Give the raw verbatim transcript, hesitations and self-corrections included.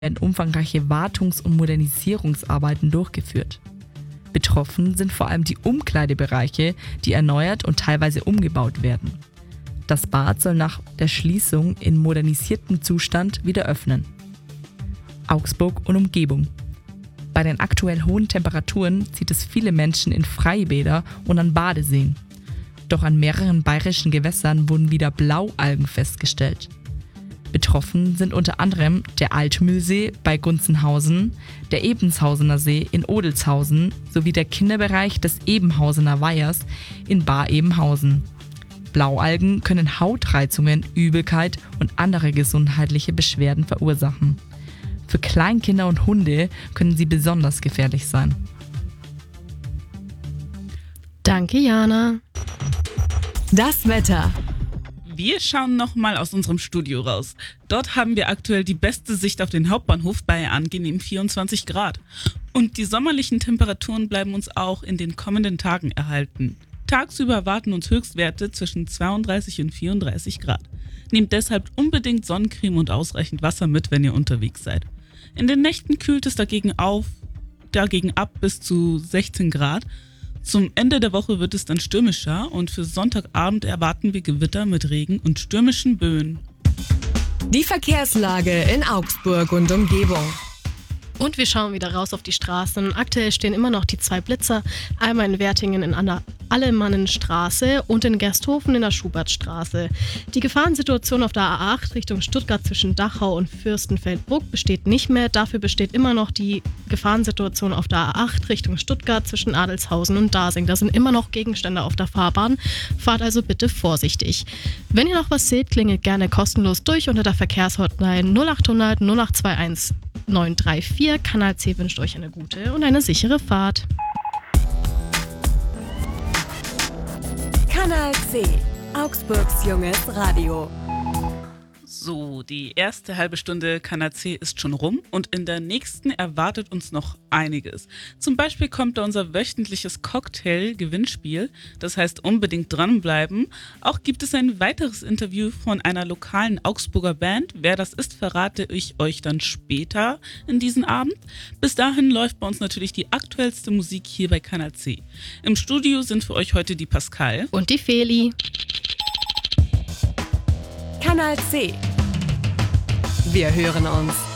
werden umfangreiche Wartungs- und Modernisierungsarbeiten durchgeführt. Betroffen sind vor allem die Umkleidebereiche, die erneuert und teilweise umgebaut werden. Das Bad soll nach der Schließung in modernisiertem Zustand wieder öffnen. Augsburg und Umgebung. Bei den aktuell hohen Temperaturen zieht es viele Menschen in Freibäder und an Badeseen. Doch an mehreren bayerischen Gewässern wurden wieder Blaualgen festgestellt. Betroffen sind unter anderem der Altmühlsee bei Gunzenhausen, der Ebenshausener See in Odelshausen sowie der Kinderbereich des Ebenhausener Weihers in Bar-Ebenhausen. Blaualgen können Hautreizungen, Übelkeit und andere gesundheitliche Beschwerden verursachen. Für Kleinkinder und Hunde können sie besonders gefährlich sein. Danke, Jana. Das Wetter. Wir schauen nochmal aus unserem Studio raus. Dort haben wir aktuell die beste Sicht auf den Hauptbahnhof bei angenehm vierundzwanzig Grad. Und die sommerlichen Temperaturen bleiben uns auch in den kommenden Tagen erhalten. Tagsüber erwarten uns Höchstwerte zwischen zweiunddreißig und vierunddreißig Grad. Nehmt deshalb unbedingt Sonnencreme und ausreichend Wasser mit, wenn ihr unterwegs seid. In den Nächten kühlt es dagegen, auf, dagegen ab bis zu sechzehn Grad. Zum Ende der Woche wird es dann stürmischer und für Sonntagabend erwarten wir Gewitter mit Regen und stürmischen Böen. Die Verkehrslage in Augsburg und Umgebung. Und wir schauen wieder raus auf die Straßen. Aktuell stehen immer noch die zwei Blitzer, einmal in Wertingen in der Allemannenstraße und in Gersthofen in der Schubertstraße. Die Gefahrensituation auf der A acht Richtung Stuttgart zwischen Dachau und Fürstenfeldbruck besteht nicht mehr. Dafür besteht immer noch die Gefahrensituation auf der A acht Richtung Stuttgart zwischen Adelshausen und Dasing. Da sind immer noch Gegenstände auf der Fahrbahn. Fahrt also bitte vorsichtig. Wenn ihr noch was seht, klingelt gerne kostenlos durch unter der Verkehrshotline null achthundert null acht zwei eins neun drei vier. Kanal C wünscht euch eine gute und eine sichere Fahrt. Kanal C, Augsburgs junges Radio. So, die erste halbe Stunde Kanal C ist schon rum und in der nächsten erwartet uns noch einiges. Zum Beispiel kommt da unser wöchentliches Cocktail-Gewinnspiel, das heißt unbedingt dranbleiben. Auch gibt es ein weiteres Interview von einer lokalen Augsburger Band. Wer das ist, verrate ich euch dann später in diesem Abend. Bis dahin läuft bei uns natürlich die aktuellste Musik hier bei Kanal C. Im Studio sind für euch heute die Pascal und die Feli. Kanal C. Wir hören uns.